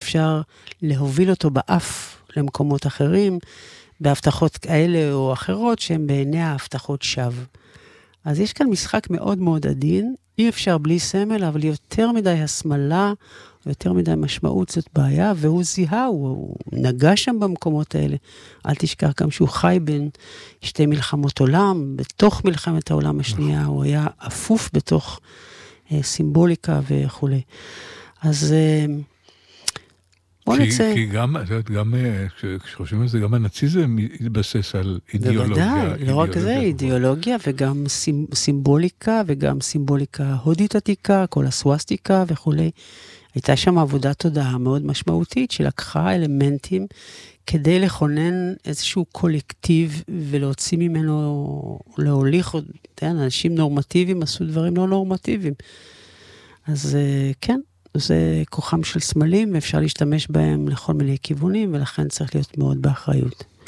אפשר להוביל אותו באף למקומות אחרים, בהבטחות כאלה או אחרות, שהן בעיני ההבטחות שווא. אז יש כאן משחק מאוד מאוד עדין, אי אפשר בלי סמל, אבל יותר מדי הסמלה, יותר מדי משמעות זאת בעיה, והוא זיהה, הוא נגע שם במקומות האלה. אל תשכח גם שהוא חי בין שתי מלחמות עולם, בתוך מלחמת העולם השנייה, הוא היה אפוף בתוך סימבוליקה וכו'. אז בוא נצא. כי גם כשחושבים על זה, גם הנאציזם התבסס על אידיאולוגיה. בוודאי, לא רק זה, אידיאולוגיה וגם סימבוליקה, וגם סימבוליקה הודית עתיקה, כל הסווסטיקה וכו'. הייתה שם עבודת תודעה מאוד משמעותית, שלקחה אלמנטים כדי לכונן איזשהו קולקטיב, ולהוציא ממנו, להוליך, אנשים נורמטיביים עשו דברים לא נורמטיביים. אז כן, זה כוחם של סמלים, ואפשר להשתמש בהם לכל מיני כיוונים, ולכן צריך להיות מאוד באחריות.